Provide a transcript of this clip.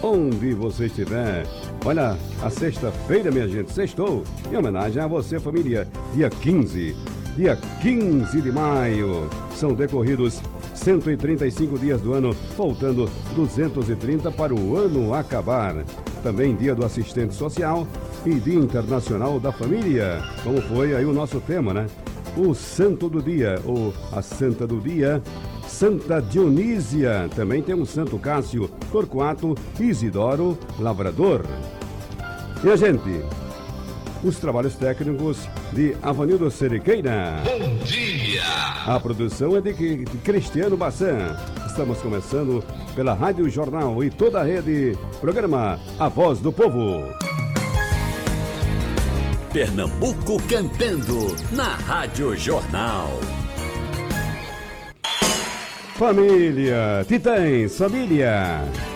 onde você estiver. Olha, a sexta-feira, minha gente, sextou, em homenagem a você, família, dia 15 de maio. São decorridos 135 dias do ano, faltando 230 para o ano acabar. Também dia do assistente social e dia internacional da família, como foi aí o nosso tema, né? O santo do dia, ou a santa do dia, Santa Dionísia. Também temos Santo Cássio, Torquato, Isidoro, Lavrador. E a gente, os trabalhos técnicos de Avanildo Seriqueira. Bom dia! A produção é de Cristiano Bassan. Estamos começando pela Rádio Jornal e toda a rede. Programa A Voz do Povo. Pernambuco cantando na Rádio Jornal. Família, Titãs, família.